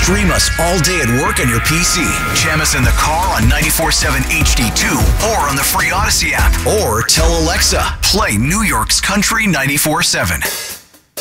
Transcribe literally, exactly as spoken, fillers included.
Stream us all day at work on your P C. Jam us in the car on ninety-four point seven H D two or on the free Odyssey app. Or tell Alexa, play New York's Country ninety-four point seven.